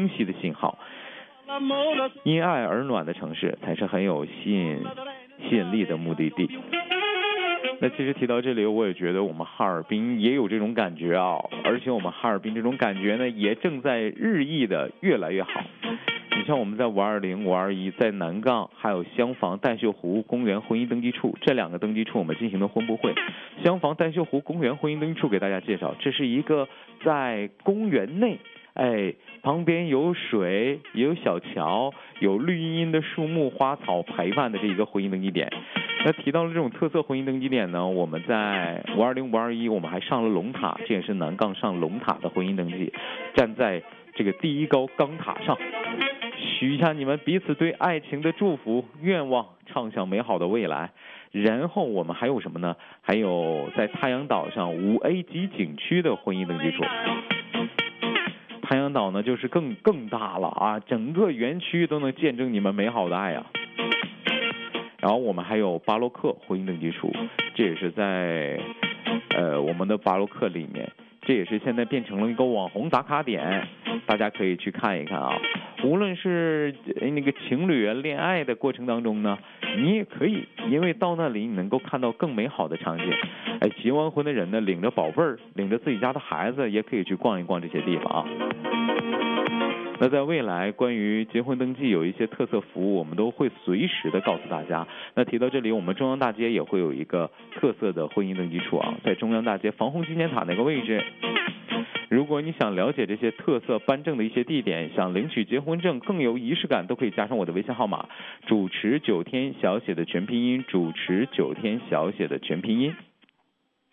清晰的信号。因爱而暖的城市才是很有吸引力的目的地。那其实提到这里，我也觉得我们哈尔滨也有这种感觉啊，而且我们哈尔滨这种感觉呢，也正在日益的越来越好。你像我们在520、521，在南岗还有香坊淡秀湖公园婚姻登记处这2个登记处，我们进行的婚布会。香坊淡秀湖公园婚姻登记处给大家介绍，这是一个在公园内，旁边有水，也有小桥，有绿茵茵的树木花草陪伴的这一个婚姻登记点。那提到了这种特色婚姻登记点呢，我们在520、521，我们还上了龙塔，这也是南岗上龙塔的婚姻登记。站在这个第一高钢塔上，许下你们彼此对爱情的祝福愿望，畅想美好的未来。然后我们还有什么呢？还有在太阳岛上5A 级景区的婚姻登记处。太阳岛呢就是更大了啊，整个园区都能见证你们美好的爱啊。然后我们还有巴洛克婚姻登记处，这也是在我们的巴洛克里面，这也是现在变成了一个网红打卡点，大家可以去看一看啊。无论是那个情侣恋爱的过程当中呢，你也可以，因为到那里你能够看到更美好的场景。结完婚的人呢，领着宝贝儿，领着自己家的孩子，也可以去逛一逛这些地方啊。那在未来关于结婚登记有一些特色服务，我们都会随时的告诉大家。那提到这里，我们中央大街也会有一个特色的婚姻登记处啊，在中央大街防洪纪念塔那个位置。如果你想了解这些特色颁证的一些地点，想领取结婚证更有仪式感，都可以加上我的微信号码，主持9天小写的全拼音，主持9天小写的全拼音。